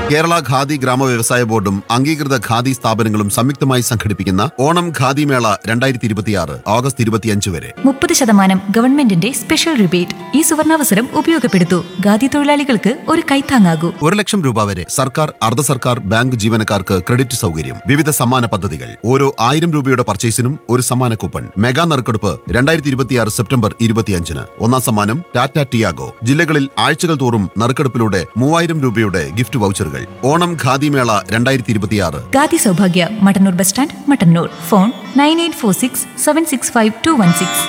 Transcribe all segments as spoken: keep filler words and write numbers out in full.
കേരള ഖാദി ഗ്രാമ വ്യവസായ ബോർഡും അംഗീകൃത ഖാദി സ്ഥാപനങ്ങളും സംയുക്തമായി സംഘടിപ്പിക്കുന്ന ഓണം ഖാദി മേള രണ്ടായിരത്തി ഇരുപത്തിയാറ് ഓഗസ്റ്റ് ഇരുപത്തിയഞ്ച് വരെ മുപ്പത് ശതമാനം ഗവൺമെന്റിന്റെ സ്പെഷ്യൽ റിബേറ്റ്. ഈ സുവർണാവസരം ഉപയോഗപ്പെടുത്തൂ. ഖാദി തൊഴിലാളികൾക്ക് ഒരു കൈത്താങ്ങാകൂ. ഒരു ലക്ഷം രൂപ വരെ സർക്കാർ അർദ്ധ സർക്കാർ ബാങ്ക് ജീവനക്കാർക്ക് ക്രെഡിറ്റ് സൗകര്യം. വിവിധ സമ്മാന പദ്ധതികൾ. ഓരോ ആയിരം രൂപയുടെ പർച്ചേസിനും ഒരു സമ്മാന കൂപ്പൺ. മെഗാ നറുക്കെടുപ്പ് രണ്ടായിരത്തി ഇരുപത്തിയാറ് സെപ്റ്റംബർ ഇരുപത്തിയഞ്ചിന്. ഒന്നാം സമ്മാനം ടാറ്റ ടിയാഗോ. ജില്ലകളിൽ ആഴ്ചകൾ തോറും നറുക്കെടുപ്പിലൂടെ മൂവായിരം രൂപയുടെ ഗിഫ്റ്റ് വൗച്ചറുകൾ. ഓണം ഖാദി മേള രണ്ടായിരത്തി ഇരുപത്തിയാറ്. Khadi Sowbhagya, Mattannur bus stand, Mattannur. Phone nine eight four six seven six five to one six.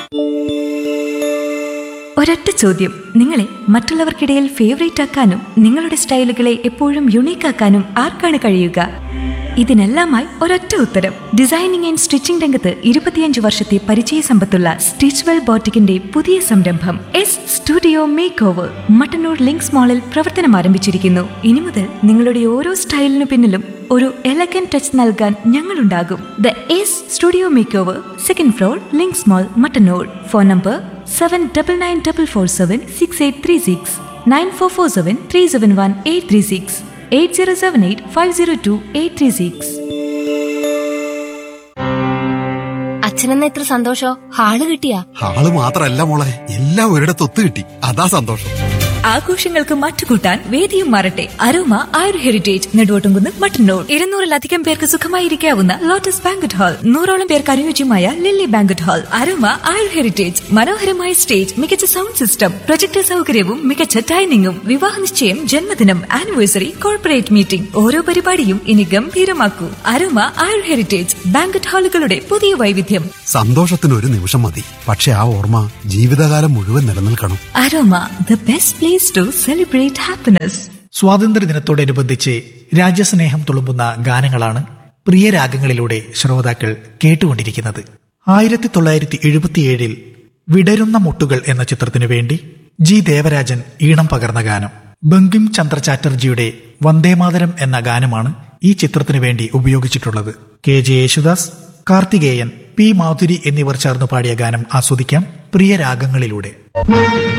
ഒരൊറ്റ ചോദ്യം. നിങ്ങളെ മറ്റുള്ളവർക്കിടയിൽ ഫേവറേറ്റ് ആക്കാനും നിങ്ങളുടെ സ്റ്റൈലുകളെ എപ്പോഴും യുണീക്ക് ആക്കാനും ആർക്കാണ് കഴിയുക? ഇതിനെല്ലാമായി ഒരൊറ്റ ഉത്തരം. ഡിസൈനിങ് ആൻഡ് സ്റ്റിച്ചിംഗ് രംഗത്ത് ഇരുപത്തിയഞ്ച് വർഷത്തെ പരിചയ സമ്പത്തുള്ള സ്റ്റിച്ച്വെൽ ബോട്ടിക്കിന്റെ പുതിയ സംരംഭം S studio make over Mattannur links മാളിൽ പ്രവർത്തനം ആരംഭിച്ചിരിക്കുന്നു. ഇനി മുതൽ നിങ്ങളുടെ ഓരോ സ്റ്റൈലിനു പിന്നിലും ഒരു എലഗൻ ടച്ച് നൽകാൻ ഞങ്ങളുണ്ടാകും. The S studio make over, second floor, links mall, Mattannur. Phone number seven double nine double four seven six eight three six, nine four four seven three seven one eight three six, eight zero seven eight five zero to eight three six. അച്ഛനെന്ന ഇത്ര സന്തോഷോ? Hall കിട്ടിയാ? Hall മാത്രല്ല മോളെ, എല്ലാം ഒരിടത്ത് ഒത്തു കിട്ടി. അതാ സന്തോഷം. ആഘോഷങ്ങൾക്ക് മാറ്റുകൂട്ടാൻ വേദിയും മാറട്ടെ. അരോമ ആയുർ ഹെറിറ്റേജ് നെടുവോട്ടുംകുന്ന്, മട്ടന്നൂർ. ഇരുന്നൂറിലധികം പേർക്ക് സുഖമായിരിക്കാവുന്ന ലോട്ടസ് ബാങ്കറ്റ് ഹാൾ, നൂറോളം പേർക്ക് അനുയോജ്യമായ ലില്ലി ബാങ്കറ്റ് ഹാൾ. അരോമ ആയുർ ഹെറിറ്റേജ് മനോഹരമായ സ്റ്റേജ്, മികച്ച സൗണ്ട് സിസ്റ്റം, പ്രൊജക്ടർ സൗകര്യവും മികച്ച ഡൈനിങ്ങും. വിവാഹ നിശ്ചയം, ജന്മദിനം, ആനിവേഴ്സറി, കോർപ്പറേറ്റ് മീറ്റിംഗ്, ഓരോ പരിപാടിയും ഇനി ഗംഭീരമാക്കൂ. അരോമ ആയുർ ഹെറിറ്റേജ് ബാങ്കറ്റ് ഹാളുകളുടെ പുതിയ വൈവിധ്യം. സന്തോഷത്തിന് ഒരു നിമിഷം മതി, പക്ഷെ ആ ഓർമ്മ ജീവിതകാലം മുഴുവൻ നിലനിൽക്കണം. Aroma, the best place to celebrate happiness. സ്വാതന്ത്ര്യദിനത്തോടനുബന്ധിച്ച് രാജ്യസ്നേഹം തുളുമ്പുന്ന ഗാനങ്ങളാണ് പ്രിയ രാഗങ്ങളിലൂടെ ശ്രോതാക്കൾ കേട്ടുകൊണ്ടിരിക്കുന്നത്. ആയിരത്തി തൊള്ളായിരത്തി എഴുപത്തിയേഴിൽ വിടരുന്ന മുട്ടുകൾ എന്ന ചിത്രത്തിനു വേണ്ടി ജി ദേവരാജൻ ഈണം പകർന്ന ഗാനം. ബങ്കിം ചന്ദ്ര ചാറ്റർജിയുടെ വന്ദേമാതരം എന്ന ഗാനമാണ് ഈ ചിത്രത്തിനു വേണ്ടി ഉപയോഗിച്ചിട്ടുള്ളത്. K J Yesudas, Karthikeyan, P Madhuri എന്നിവർ ചേർന്ന് പാടിയ ഗാനം ആസ്വദിക്കാം പ്രിയ രാഗങ്ങളിലൂടെ.